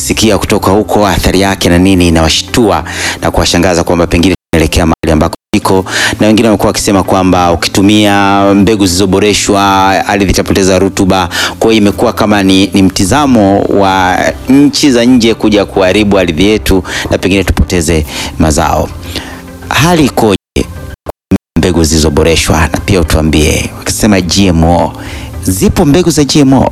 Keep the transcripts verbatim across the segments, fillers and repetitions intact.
sikia kutoka huko athari yake na nini inawashtua na kuwashangaza kwamba pengine tunaelekea mahali ambako iko, na wengine wamekuwa wakisema kwamba ukitumia mbegu zilizoboreshwa ardhi itapoteza rutuba. Kwa hiyo imekuwa kama ni, ni mtizamo wa nchi za nje kuja kuharibu ardhi yetu na pengine tupoteze mazao. Hali ikoje mbegu zilizoboreshwa? Na pia utuambie, wakisema G M O, zipo mbegu za G M O?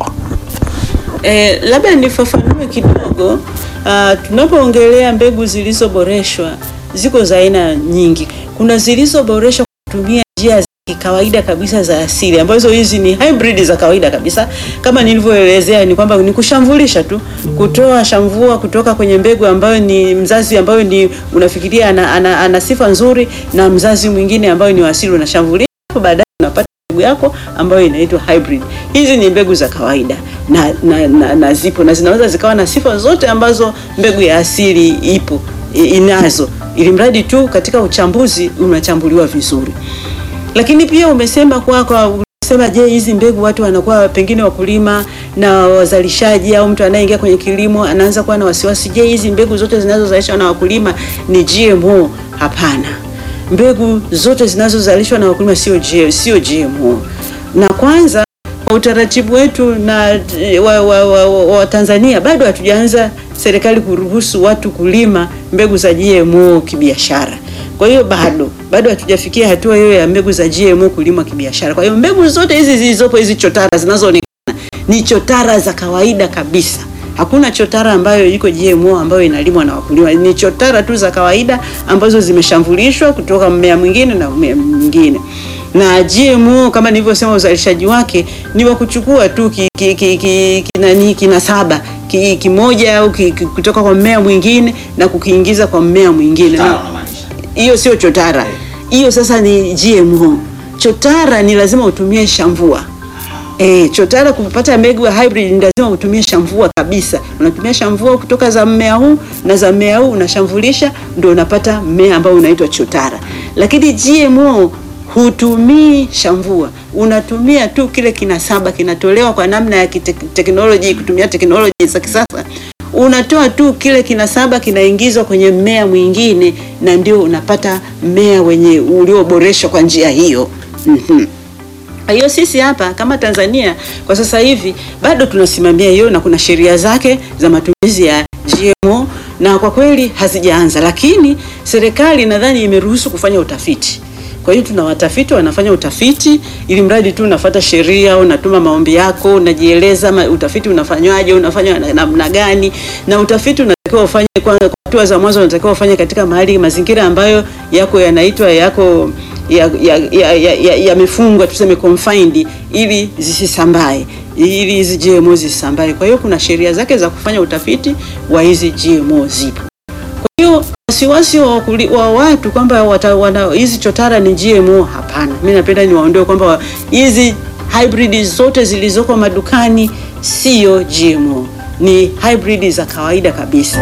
Eh, labda nifafanue kidogo. Uh, tunapoongelea mbegu zilizoboreshwa ziko za aina nyingi. Kuna zilizoboreshwa kutumia njia za kawaida kabisa za asili, ambazo hizi ni hybrid za kawaida kabisa. Kama nilivyoelezea ni kwamba ni kushamvulisha tu, kutoa shamvua kutoka kwenye mbegu ambayo ni mzazi ambayo ni unafikiria ana, ana, ana sifa nzuri, na mzazi mwingine ambayo ni asili unashamvulisha, baadaye unapata mbegu yako ambayo inaitwa hybrid. Hizi ni mbegu za kawaida na, na, na, na zipo na zinaweza zikawa na sifa zote ambazo mbegu ya asili ipo inazo, ili mradi tu katika uchambuzi unachambuliwa vizuri. Lakini pia umesema kwa kwa umesema, je, hizi mbegu watu wanakuwa pengine wakulima na wazalishaji au mtu anayeingia kwenye kilimo anaanza kuwa na wasiwasi, je, hizi mbegu zote zinazozalishwa na wakulima ni G M O? Hapana. Mbegu zote zinazozalishwa na wakulima sio sio G M O. Na kwanza kwa utaratibu wetu na wa, wa, wa, wa, wa Tanzania bado hatujaanza serikali kuruhusu watu kulima mbegu za G M O kibiashara. Kwa hiyo bado bado hatujafikia hatua hiyo ya mbegu za G M O kulimwa kibiashara. Kwa hiyo mbegu zote hizi zilizopo, hizi chotara zinazoonekana ni chotara za kawaida kabisa. Hakuna chotara ambayo iko G M O ambayo inalimwa na wakulima. Ni chotara tu za kawaida ambazo zimeshambulishwa kutoka mmea mwingine na mmea mwingine. Na G M O kama nilivyosema, uzalishaji wake ni wa kuchukua tu ki, ki, ki, ki, kinani kinasaba ki, kimoja au ki, kutoka kwa mmea mwingine na kukiingiza kwa mmea mwingine. Hiyo sio chotara. Hiyo sasa ni G M O. Chotara ni lazima utumie shamvua. Eh, chotara kupata mbegu ya hybrid ni lazima utumie shamvua kabisa. Unatumia shamvua kutoka za mmea huu na za mmea huu unashamvulisha, ndio unapata mmea ambao unaitwa chotara. Lakini G M O hutumii shamvua, unatumia tu kile kinasaba kinatolewa kwa namna ya teknolojia, kutumia teknolojia za kisasa. Unatoa tu kile kinasaba kinaingizwa kwenye mmea mwingine, na ndio unapata mmea wenye ulioboreshwa kwa njia hiyo. Mhm. Hiyo sisi hapa kama Tanzania kwa sasa hivi bado tunasimamia hiyo, na kuna sheria zake za matumizi ya G M O, na kwa kweli hazijaanza, lakini serikali nadhani imeruhusu kufanya utafiti. Kwa hiyo tuna watafiti wanafanya utafiti, ili mradi tu unafuata sheria, unatuma maombi yako, unajieleza utafiti unafanywaje, unafanywa namna gani, na utafiti unatakiwa ufanye kwa hatua za mwanzo, unatakiwa ufanye katika mahali mazingira ambayo yako yanaitwa yako ya ya ya, ya, ya, ya mifungwa, tuseme confined, ili zisisambae, ili hizi G M O zisisambae. Kwa hiyo kuna sheria zake za kufanya utafiti wa hizi G M O zipo. Kwa hiyo wasiwasi wa, wa watu kwamba hizi chotara ni G M O, hapana. Mimi napenda niwaondoe kwamba hizi hybrid zote zilizoko madukani sio G M O, ni hybrid za kawaida kabisa.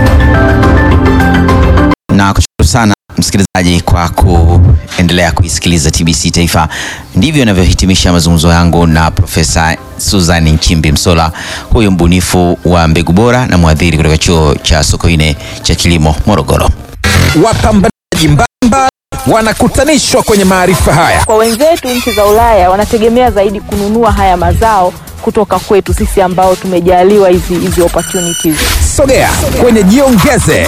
Na kushukuru sana msikilizaji kwa kuendelea kuisikiliza T B C Taifa. Ndivyo ninavyohitimisha mazungumzo yangu na Profesa Susan Nchimbi Msola, huyu mbunifu wa mbegu bora na mwadhiri kutoka chuo cha Sokoine cha kilimo Morogoro. Wapambanaji mbalimbali wanakutanishwa kwenye maarifa haya. Kwa wenzetu nchi za Ulaya wanategemea zaidi kununua haya mazao kutoka kwetu sisi ambao tumejaliwa hizi hizi opportunities. Sogea kwenye Jiongeze.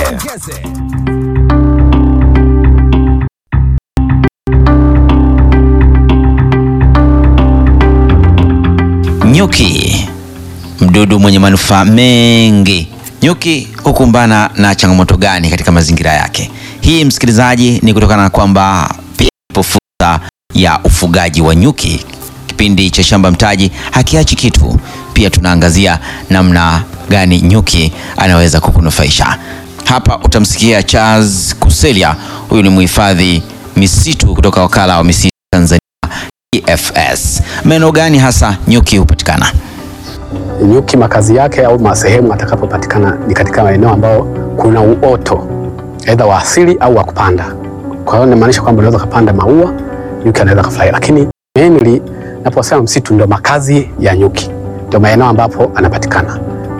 Nyuki, mdudu mwenye manufaa mengi. Nyuki hukumbana na changamoto gani katika mazingira yake? Hii msikilizaji ni kutokana na kwamba pia ipo fursa ya ufugaji wa nyuki. Kipindi cha Shamba Mtaji hakiachi kitu. Pia tunaangazia namna gani nyuki anaweza kukunufaisha. Hapa utamsikia Charles Kuselia, huyu ni mhifadhi misitu kutoka wakala wa misitu Tanzania T F S. Maeneo gani hasa nyuki hupatikana? Nyuki makazi yake au masehemu atakapopatikana ni katika maeneo ambayo kuna uoto aidha wa asili au wa kupanda. Kwa hiyo inamaanisha kwamba unaweza kupanda maua, nyuki anaweza kufly. Lakini mainly naposema msitu ndio makazi ya nyuki, ndio maeneo ambapo anapatikana.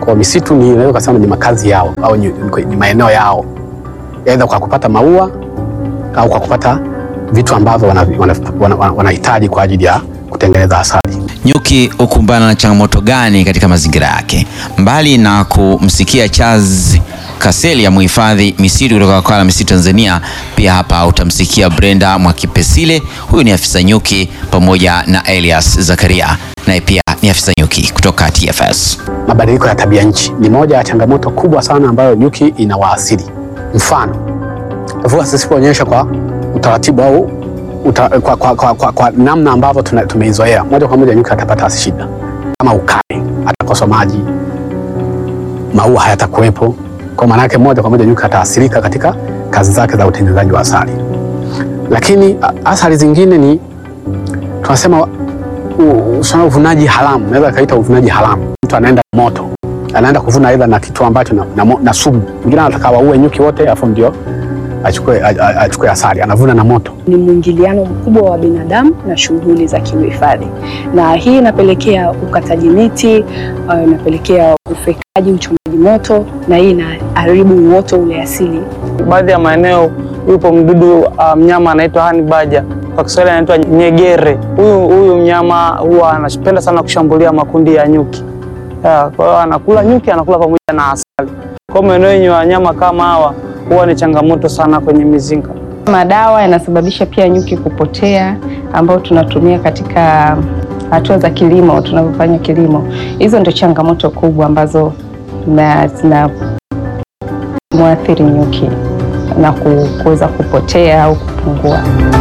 Kwa misitu ni unaweza kusema ni makazi yao au ni, ni maeneo yao, aidha kwa kupata maua au kwa kupata vitu ambavyo wanahitaji wana, wana, wana, wana kwa ajili ya kutengeneza asali. Nyuki hukumbana na changamoto gani katika mazingira yake? Mbali na kumsikia Charles Kaseli, mhifadhi misitu kutoka Wakala wa Misitu Tanzania, pia hapa utamsikia Brenda Mwakipesile, huyu ni afisa nyuki, pamoja na Elias Zakaria, naye pia ni afisa nyuki kutoka T F S. Mabadiliko ya tabia nchi ni moja ya changamoto kubwa sana ambayo nyuki inawaasili. Mfano, mvua zisipoonyesha kwa utaratibu au uta, kwa, kwa, kwa, kwa, kwa namna ambavyo tumeizoea, moja kwa moja nyuki atapata shida. Kama ukame, atakosa maji, maua hayatakuwepo. Kwa maana yake moja kwa moja nyuki ataathirika katika kazi zake za utengenezaji wa asali. Lakini athari zingine ni tunasema uvunaji haramu, naweza kaita uvunaji haramu. Mtu anaenda moto, anaenda kuvuna aidha na kitu ambacho na, na, na sumu. Mwingine anataka waue nyuki wote afu ndio achukue achukue asali, anavuna na moto. Ni mwingiliano mkubwa wa binadamu na shughuli za kiuhifadhi, na hii inapelekea ukataji miti, uh, inapelekea ufekaji, uchomaji moto, na hii inaharibu uoto ule asili. Baadhi ya maeneo yupo mdudu uh, mnyama anaitwa hanibaja, kwa Kiswahili anaitwa nyegere. Huyu huyu mnyama huwa anapenda sana kushambulia makundi ya nyuki. Yeah, kwa hiyo anakula nyuki, anakula pamoja na asali. Kwa maeneo yenye wanyama kama hawa huwa ni changamoto sana kwenye mizinga. Madawa yanasababisha pia nyuki kupotea, ambao tunatumia katika hatua za kilimo, tunapofanya kilimo. Hizo ndio changamoto kubwa ambazo zina muathiri nyuki na kuweza kupotea au kupungua.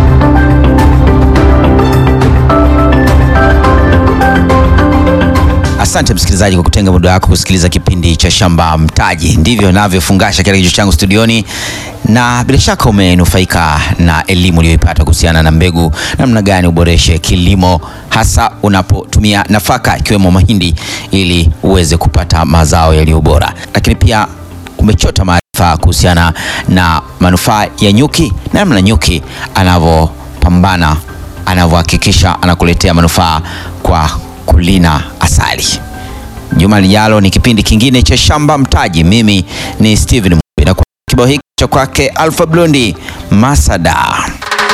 Asante msikilizaji kwa kutenga muda wako kusikiliza kipindi cha Shamba Mtaji. Ndivyo navyofungasha kile kichwa changu studioni, na bila shaka umenufaika na elimu uliyoipata kuhusiana na mbegu, namna gani uboreshe kilimo hasa unapotumia nafaka ikiwemo mahindi ili uweze kupata mazao yaliyo bora. Lakini pia umechota maarifa kuhusiana na manufaa ya nyuki, namna nyuki anavyopambana, anavyohakikisha anakuletea manufaa kwa kulina asali. Juma lijalo ni kipindi kingine cha Shamba Mtaji. Mimi ni Steven Mumbi na kwa kibao hiki cha kwake Alpha Blondy Masada.